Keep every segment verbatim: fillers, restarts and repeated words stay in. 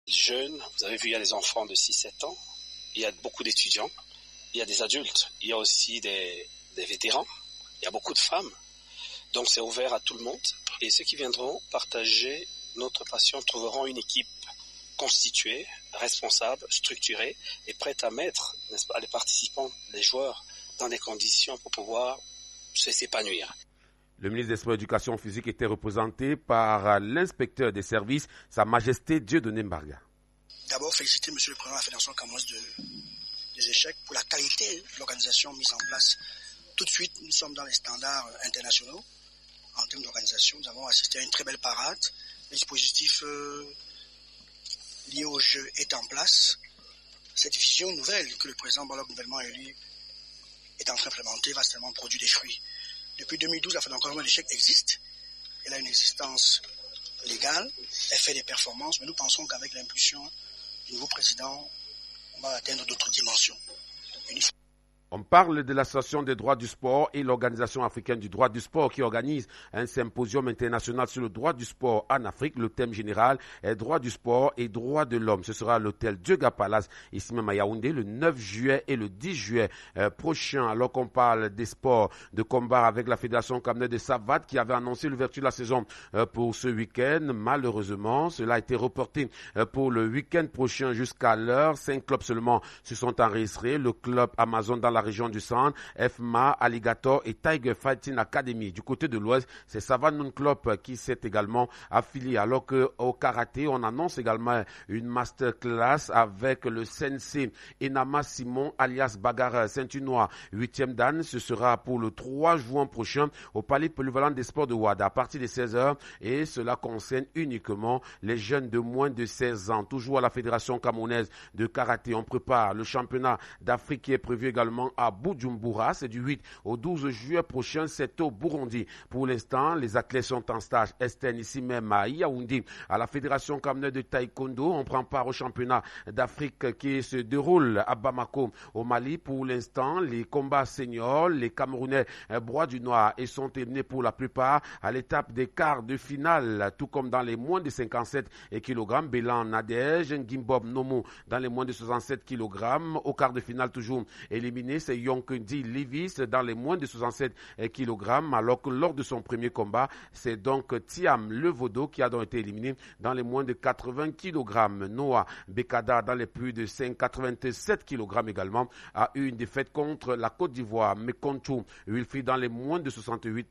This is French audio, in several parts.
Jeunes, vous avez vu, il y a des enfants de six sept ans, il y a beaucoup d'étudiants, il y a des adultes, il y a aussi des, des vétérans, il y a beaucoup de femmes. Donc c'est ouvert à tout le monde. Et ceux qui viendront partager notre passion trouveront une équipe constituée, responsable, structurée et prête à mettre, n'est-ce pas, les participants, les joueurs, dans des conditions pour pouvoir s'épanouir. Le ministre des Sports et de l'Éducation physique était représenté par l'inspecteur des services, Sa Majesté Dieudonné Mbarga. D'abord, féliciter M. le Président de la Fédération camerounaise de, des échecs pour la qualité de l'organisation mise en place. Tout de suite, nous sommes dans les standards internationaux en termes d'organisation. Nous avons assisté à une très belle parade. Le dispositif euh, lié au jeu est en place. Cette vision nouvelle que le président Balog, nouvellement élu, est en train d'implémenter va certainement produire des fruits. Depuis deux mille douze, la Fédération de l'échec existe. Elle a une existence légale, elle fait des performances, mais nous pensons qu'avec l'impulsion du nouveau président, on va atteindre d'autres dimensions. Une... On parle de l'Association des droits du sport et l'Organisation africaine du droit du sport qui organise un symposium international sur le droit du sport en Afrique. Le thème général est droit du sport et droit de l'homme. Ce sera à l'hôtel Dieuga Palace, ici même à Yaoundé, le neuf juillet et le dix juillet euh, prochain. Alors qu'on parle des sports de combat avec la Fédération camerounaise de savate qui avait annoncé l'ouverture de la saison euh, pour ce week-end. Malheureusement, cela a été reporté euh, pour le week-end prochain jusqu'à l'heure. Cinq clubs seulement se sont enregistrés. Le club Amazon dans la région du centre, F M A, Alligator et Tiger Fighting Academy. Du côté de l'ouest, c'est Savane Noon Club qui s'est également affilié. Alors qu'au karaté, on annonce également une masterclass avec le sensei Enama Simon alias Bagarre Saint-Unois. Huitième dan, ce sera pour le trois juin prochain au Palais Polyvalent des Sports de Ouada à partir de seize heures et cela concerne uniquement les jeunes de moins de seize ans. Toujours à la Fédération camerounaise de karaté, on prépare le championnat d'Afrique qui est prévu également à Bujumbura, c'est du huit au douze juillet prochain, c'est au Burundi. Pour l'instant, les athlètes sont en stage externe ici même à Yaoundé. À la Fédération camerounaise de taekwondo, on prend part au championnat d'Afrique qui se déroule à Bamako, au Mali. Pour l'instant, les combats seniors, les Camerounais Broie du Noir et sont terminés pour la plupart à l'étape des quarts de finale, tout comme dans les moins de cinquante-sept kilogrammes. Bélan Nadège, Ngimbob Nomo dans les moins de soixante-sept kilogrammes. Au quart de finale, toujours éliminé, c'est Yonkendi Levis dans les moins de soixante-sept kilogrammes, alors que lors de son premier combat, c'est donc Thiam Levodo qui a donc été éliminé dans les moins de quatre-vingts kilogrammes. Noah Bekada dans les plus de quatre-vingt-sept kilogrammes également a eu une défaite contre la Côte d'Ivoire. Mekontou Wilfried dans les moins de soixante-huit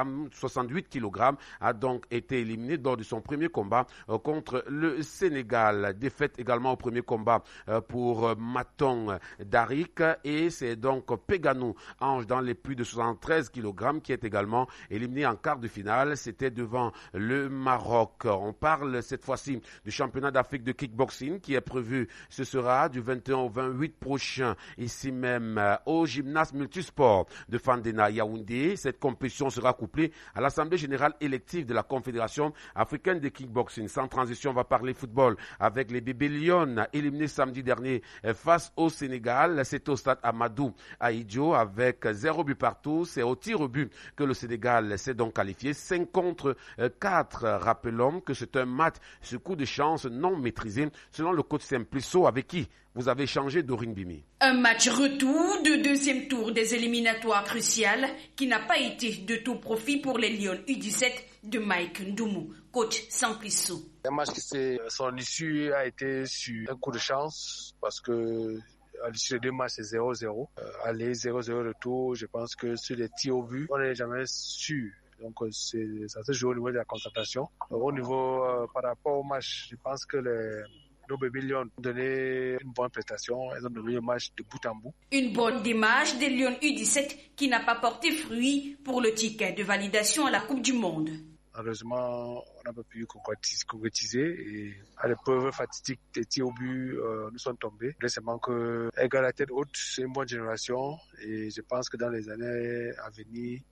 kilogrammes a donc été éliminé lors de son premier combat contre le Sénégal. Défaite également au premier combat pour Maton Darik et c'est donc Péganou Ange dans les plus de soixante-treize kilogrammes qui est également éliminé en quart de finale. C'était devant le Maroc. On parle cette fois-ci du championnat d'Afrique de kickboxing qui est prévu. Ce sera du vingt et un au vingt-huit prochain ici même au gymnase multisport de Fandena Yaoundé. Cette compétition sera couplée à l'Assemblée générale élective de la Confédération africaine de kickboxing. Sans transition, on va parler football avec les bébés Lyon éliminés samedi dernier face au Sénégal. C'est au stade Amadou à Idjo avec zéro but partout. C'est au tir au but que le Sénégal s'est donc qualifié. cinq contre quatre. Rappelons que c'est un match, ce coup de chance non maîtrisé, selon le coach Simplisso avec qui vous avez changé Dorine Bimi. Un match retour de deuxième tour des éliminatoires cruciales qui n'a pas été de tout profit pour les Lions U dix-sept de Mike Ndoumou, coach Simplisso. Un match qui s'est, son issue a été sur un coup de chance parce que à l'issue des deux matchs, c'est zéro zéro. Euh, aller zéro zéro retour, je pense que sur les tirs au but, on n'est jamais sûr. Donc, c'est, ça se joue au niveau de la concentration. Au niveau, euh, par rapport au match, je pense que les, nos bébés Lions ont donné une bonne prestation. Ils ont donné le match de bout en bout. Une bonne démarche des Lions U dix-sept qui n'a pas porté fruit pour le ticket de validation à la Coupe du Monde. Malheureusement, on n'a pas pu concrétiser et à l'épreuve fatidique des tirs au but, euh, nous sommes tombés. Récemment que égal à la tête haute, c'est une bonne génération et je pense que dans les années à venir,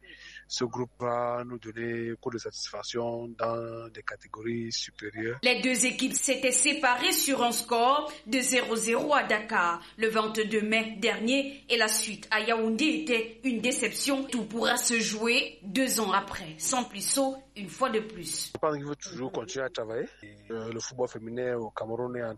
ce groupe va nous donner beaucoup de satisfaction dans des catégories supérieures. Les deux équipes s'étaient séparées sur un score de zéro zéro à Dakar le vingt-deux mai dernier et la suite à Yaoundé était une déception. Tout pourra se jouer deux ans après, sans Plissot une fois de plus. Je pense qu'il faut toujours continuer à travailler. Et, euh, le football féminin au Cameroun est en